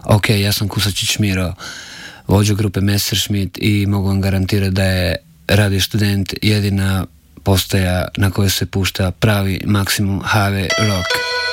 Ok, ja sam Kusačić Miro, vođa grupe Messerschmitt i mogu vam garantirati da je Radio Student jedina postaja na kojoj se pušta pravi maksimum HV rock.